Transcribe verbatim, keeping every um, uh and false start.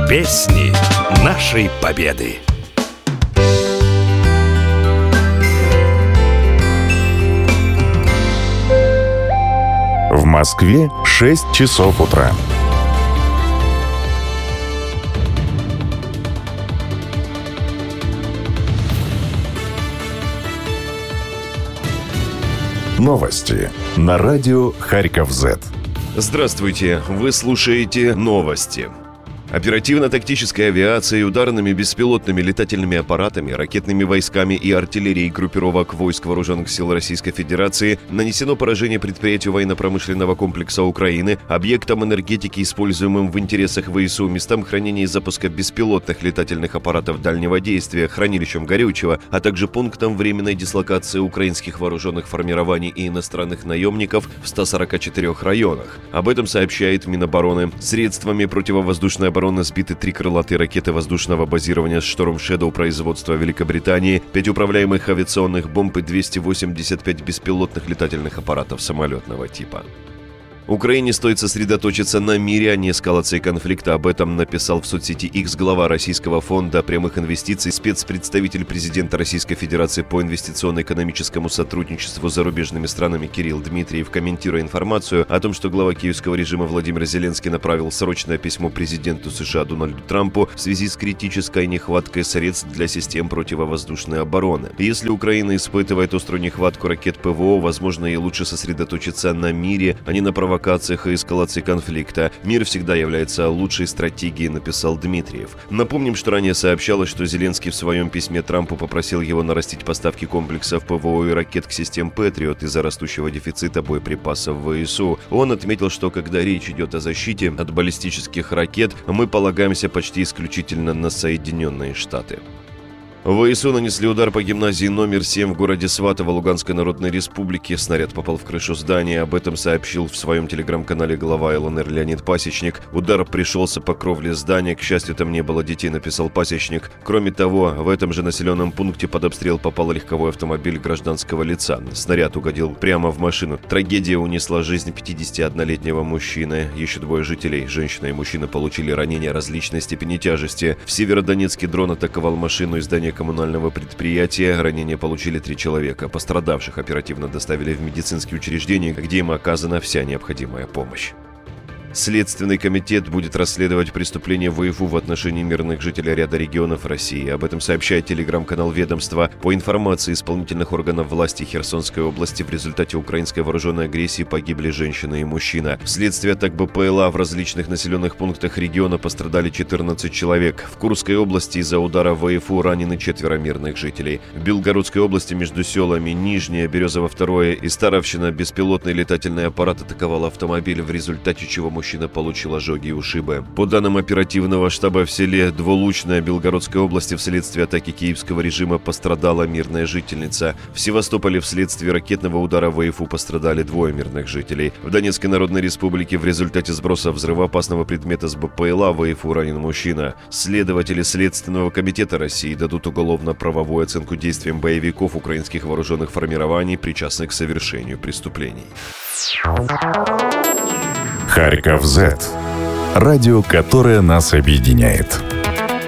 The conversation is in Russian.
Песни нашей Победы. В Москве шесть часов утра. Новости на радио Харьков-Зет. Здравствуйте, вы слушаете новости. Оперативно-тактической авиацией, ударными беспилотными летательными аппаратами, ракетными войсками и артиллерией группировок войск Вооруженных сил Российской Федерации нанесено поражение предприятию военно-промышленного комплекса Украины, объектам энергетики, используемым в интересах ВСУ, местам хранения и запуска беспилотных летательных аппаратов дальнего действия, хранилищам горючего, а также пунктам временной дислокации украинских вооруженных формирований и иностранных наемников в ста сорока четырёх районах. Об этом сообщает Минобороны. Средствами противовоздушной обороны сбиты три крылатые ракеты воздушного базирования Storm Shadow производства Великобритании, пять управляемых авиационных бомб и двести восемьдесят пять беспилотных летательных аппаратов самолетного типа. Украине стоит сосредоточиться на мире, а не эскалации конфликта. Об этом написал в соцсети X глава Российского фонда прямых инвестиций, спецпредставитель президента Российской Федерации по инвестиционно-экономическому сотрудничеству с зарубежными странами Кирилл Дмитриев, комментируя информацию о том, что глава киевского режима Владимир Зеленский направил срочное письмо президенту США Дональду Трампу в связи с критической нехваткой средств для систем противовоздушной обороны. Если Украина испытывает острую нехватку ракет ПВО, возможно, ей лучше сосредоточиться на мире, а не на провокациях провокациях и эскалации конфликта. Мир всегда является лучшей стратегией, написал Дмитриев. Напомним, что ранее сообщалось, что Зеленский в своем письме Трампу попросил его нарастить поставки комплексов ПВО и ракет к систем Патриот из-за растущего дефицита боеприпасов ВСУ. Он отметил, что когда речь идет о защите от баллистических ракет, мы полагаемся почти исключительно на Соединенные Штаты. ВСУ нанесли удар по гимназии номер семь в городе Сватово Луганской Народной Республики. Снаряд попал в крышу здания. Об этом сообщил в своем телеграм-канале глава ЛНР Леонид Пасечник. Удар пришелся по кровле здания. К счастью, там не было детей, написал Пасечник. Кроме того, в этом же населенном пункте под обстрел попал легковой автомобиль гражданского лица. Снаряд угодил прямо в машину. Трагедия унесла жизнь пятидесятиоднолетнего мужчины. Еще двое жителей, женщина и мужчина, получили ранения различной степени тяжести. В Северодонецке дрон атаковал машину и здание коммунального предприятия. Ранения получили три человека. Пострадавших оперативно доставили в медицинские учреждения, где им оказана вся необходимая помощь. Следственный комитет будет расследовать преступления ВСУ в отношении мирных жителей ряда регионов России. Об этом сообщает телеграм-канал ведомства. По информации исполнительных органов власти Херсонской области, в результате украинской вооруженной агрессии погибли женщина и мужчина. Вследствие атак БПЛА в различных населенных пунктах региона пострадали четырнадцать человек. В Курской области из-за удара ВСУ ранены четверо мирных жителей. В Белгородской области между селами Нижняя, Березово-второе и Старовщина беспилотный летательный аппарат атаковал автомобиль, в результате чего мужчина Мужчина получил ожоги и ушибы. По данным оперативного штаба, в селе Двулучное Белгородской области вследствие атаки киевского режима пострадала мирная жительница. В Севастополе вследствие ракетного удара ВСУ пострадали двое мирных жителей. В Донецкой Народной Республике в результате сброса взрывоопасного предмета с БПЛА ВСУ ранен мужчина. Следователи Следственного комитета России дадут уголовно-правовую оценку действиям боевиков украинских вооруженных формирований, причастных к совершению преступлений. Харьков-Зет. Радио, которое нас объединяет.